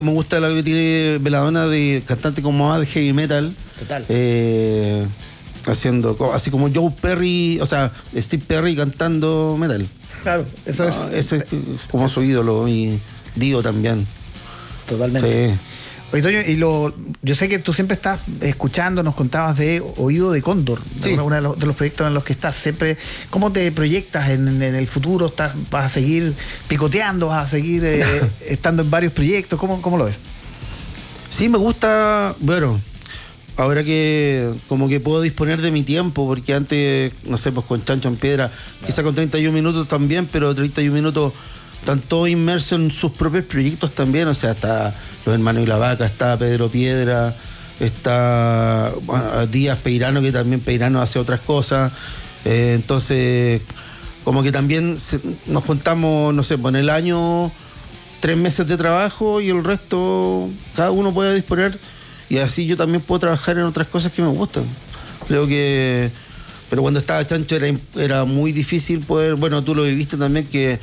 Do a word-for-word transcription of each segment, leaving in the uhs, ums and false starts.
Me gusta lo que tiene Belladonna de cantante como más de heavy metal. Total. Eh, haciendo, así como Joe Perry, o sea, Steve Perry cantando metal. Claro, eso Ah, es. ese es como su ídolo y Dio también. Totalmente. Sí. Oye, Toño, y lo, yo sé que tú siempre estás escuchando, nos contabas de Oído de Cóndor, Sí. uno de los, de los proyectos en los que estás siempre. ¿Cómo te proyectas en, en el futuro? ¿Estás, ¿Vas a seguir picoteando? ¿Vas a seguir eh, estando en varios proyectos? ¿Cómo, cómo lo ves? Sí, me gusta, bueno, ahora que como que puedo disponer de mi tiempo, porque antes, no sé, pues con Chancho en Piedra, quizá con treinta y un minutos también, pero treinta y un minutos están todos inmersos en sus propios proyectos también, o sea, está Los Hermanos y la Vaca, está Pedro Piedra, está bueno, Díaz Peirano, que también Peirano hace otras cosas, eh, entonces como que también se, nos juntamos, no sé, pues en el año tres meses de trabajo y el resto cada uno puede disponer, y así yo también puedo trabajar en otras cosas que me gustan. Creo que, pero cuando estaba Chancho era, era muy difícil poder, bueno, tú lo viviste también, que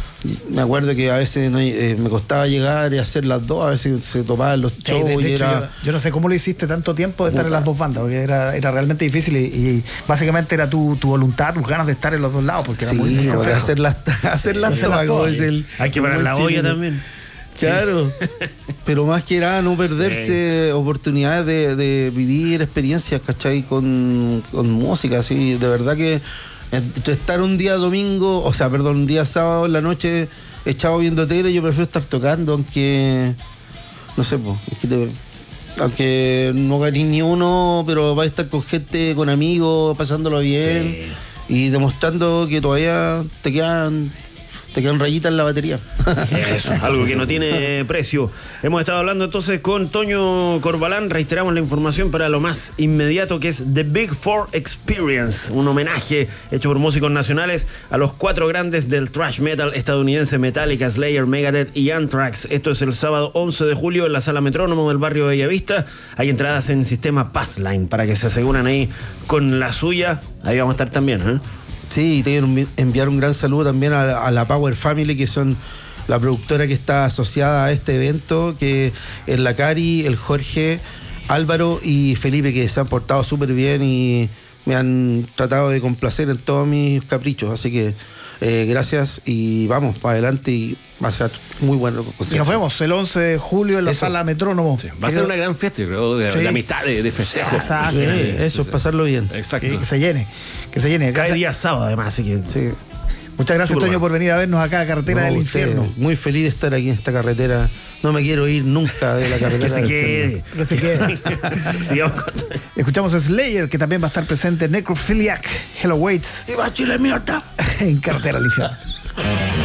me acuerdo que a veces no, eh, me costaba llegar y hacer las dos, a veces se tomaban los shows. Sí, de, de y hecho, era... yo, yo no sé cómo lo hiciste tanto tiempo de estar Puta. en las dos bandas, porque era, era realmente difícil y, y básicamente era tu, tu voluntad, tus ganas de estar en los dos lados, porque Sí, era muy porque complejo. hacer las, hacer las hacer todas, las como todas. es el- Hay que el parar buen la olla chileno. también. Claro, pero más que nada no perderse oportunidades de, de vivir experiencias, ¿cachai? Con, con música, así, de verdad que entre estar un día domingo, o sea, perdón, un día sábado en la noche echado viendo tele, yo prefiero estar tocando, aunque, no sé, pues, es que te- aunque no gané ni uno, pero va a estar con gente, con amigos, pasándolo bien y demostrando que todavía te quedan... te quedan rayitas en la batería. Eso, algo que no tiene precio. Hemos estado hablando entonces con Toño Corbalán. Reiteramos la información para lo más inmediato, que es The Big Four Experience, un homenaje hecho por músicos nacionales a los cuatro grandes del thrash metal estadounidense: Metallica, Slayer, Megadeth y Anthrax. Esto es el sábado once de julio en la Sala Metrónomo del barrio Bellavista. Hay entradas en sistema Passline para que se aseguren ahí con la suya. Ahí vamos a estar también, ¿eh? Sí, y te quiero enviar un gran saludo también a, a la Power Family, que son la productora que está asociada a este evento, que es la Cari, el Jorge, Álvaro y Felipe, que se han portado súper bien y me han tratado de complacer en todos mis caprichos. Así que eh, gracias y vamos para adelante, y va a ser muy bueno. Y nos vemos el once de julio en la Eso. Sala Metrónomo. Sí, va a ser una gran fiesta, yo creo, de, Sí. de amistad, de, de festejo. Exacto. Sí, Sí, eso, sí, es sí. pasarlo bien. Exacto. Que, que se llene, que se llene. Cae Gracias- día sábado además, así que... Sí. Muchas gracias, Súper Toño, bueno. por venir a vernos acá a Carretera No, del ustedes, Infierno. muy feliz de estar aquí en esta carretera. No me quiero ir nunca de la carretera. Que se del quede. infierno. Que se quede. Sigamos con... Escuchamos a Slayer, que también va a estar presente en Necrophiliac, Hello Waits, ¡Y va Chile mierda! en Carretera del Infierno.